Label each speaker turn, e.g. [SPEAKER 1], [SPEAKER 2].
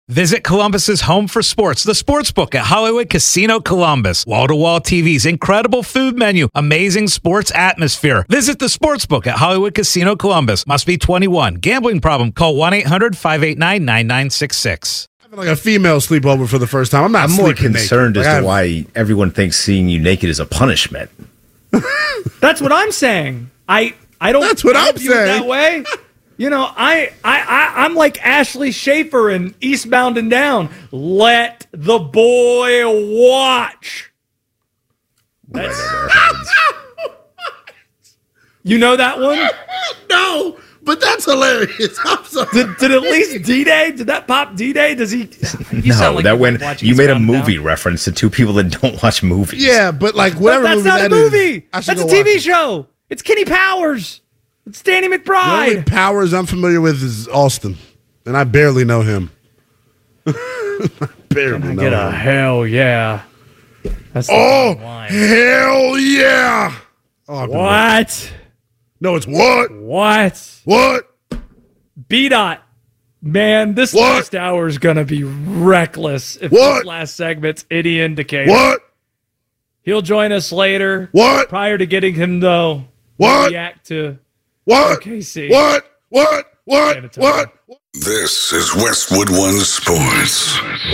[SPEAKER 1] Visit Columbus's home for sports, the Sportsbook at Hollywood Casino Columbus. Wall-to-wall TVs, incredible food menu, amazing sports atmosphere. Visit the Sportsbook at Hollywood Casino Columbus. Must be 21. Gambling problem? Call 1-800-589-9966.
[SPEAKER 2] Having like a female sleepover for the first time. I'm
[SPEAKER 3] more concerned as to why everyone thinks seeing you naked is a punishment.
[SPEAKER 4] That's what I'm saying. I don't.
[SPEAKER 2] That's what I'm
[SPEAKER 4] view it
[SPEAKER 2] saying.
[SPEAKER 4] that way. You know, I'm like Ashley Schaefer in Eastbound and Down. Let the boy watch. That's you know that one?
[SPEAKER 2] No, but that's hilarious. I'm sorry.
[SPEAKER 4] Did at least D-Day? Did that pop D-Day? Does he?
[SPEAKER 3] No, that when you made a movie reference to two people that don't watch movies.
[SPEAKER 2] Yeah, but like whatever
[SPEAKER 4] That's
[SPEAKER 2] movie
[SPEAKER 4] not
[SPEAKER 2] that
[SPEAKER 4] a movie.
[SPEAKER 2] is, I
[SPEAKER 4] That's
[SPEAKER 2] should
[SPEAKER 4] a
[SPEAKER 2] go
[SPEAKER 4] TV
[SPEAKER 2] watch it.
[SPEAKER 4] show. It's Kenny Powers. It's Danny
[SPEAKER 2] The only
[SPEAKER 4] McBride.
[SPEAKER 2] Powers I'm familiar with is Austin, and I barely know him. Barely know
[SPEAKER 4] Get a
[SPEAKER 2] him.
[SPEAKER 4] hell yeah. That's the
[SPEAKER 2] Oh,
[SPEAKER 4] bottom line.
[SPEAKER 2] hell yeah. Oh, I've been waiting.
[SPEAKER 4] What?
[SPEAKER 2] No, it's what?
[SPEAKER 4] What?
[SPEAKER 2] What?
[SPEAKER 4] B-Dot. Man, this
[SPEAKER 2] What?
[SPEAKER 4] last hour is going to be reckless if
[SPEAKER 2] What?
[SPEAKER 4] this last segment's any indicator.
[SPEAKER 2] What?
[SPEAKER 4] He'll join us later.
[SPEAKER 2] What?
[SPEAKER 4] Prior to getting him, though,
[SPEAKER 2] What?
[SPEAKER 4] react to
[SPEAKER 2] What?
[SPEAKER 4] OKC.
[SPEAKER 2] What? What? What?
[SPEAKER 4] San Antonio.
[SPEAKER 2] What?
[SPEAKER 5] This is Westwood One Sports.